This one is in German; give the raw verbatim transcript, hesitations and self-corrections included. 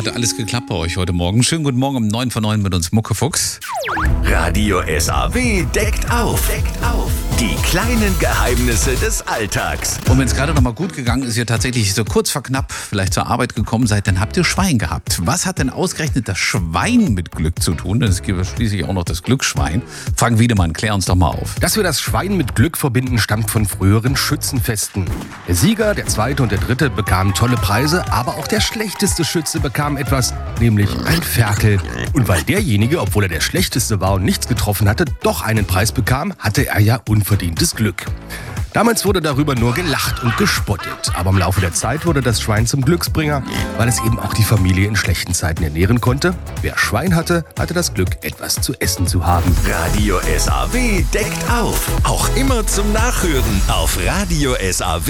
Hatte alles geklappt bei euch heute Morgen? Schönen guten Morgen um neun vor neun mit uns Muckefuchs. Radio S A W deckt auf. Deckt auf. Die kleinen Geheimnisse des Alltags. Und wenn es gerade noch mal gut gegangen ist, ihr tatsächlich so kurz vor knapp vielleicht zur Arbeit gekommen seid, dann habt ihr Schwein gehabt. Was hat denn ausgerechnet das Schwein mit Glück zu tun? Denn es gibt schließlich auch noch das Glücksschwein. Frank Wiedemann, klär uns doch mal auf. Dass wir das Schwein mit Glück verbinden, stammt von früheren Schützenfesten. Der Sieger, der Zweite und der Dritte bekamen tolle Preise, aber auch der schlechteste Schütze bekam etwas, nämlich ein Ferkel. Und weil derjenige, obwohl er der schlechteste war und nichts getroffen hatte, doch einen Preis bekam, hatte er ja unverdientes Glück. Damals wurde darüber nur gelacht und gespottet, aber im Laufe der Zeit wurde das Schwein zum Glücksbringer, weil es eben auch die Familie in schlechten Zeiten ernähren konnte. Wer Schwein hatte, hatte das Glück, etwas zu essen zu haben. Radio S A W deckt auf. Auch immer zum Nachhören auf radio S A W.